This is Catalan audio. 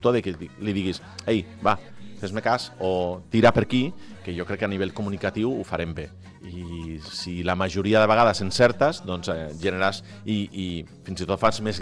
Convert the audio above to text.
de que li diguis, ei, va, fes-me cas, o tira per aquí, que jo crec que a nivell comunicatiu ho farem bé. I si la majoria de vegades encertes, doncs generes i fins i tot fas més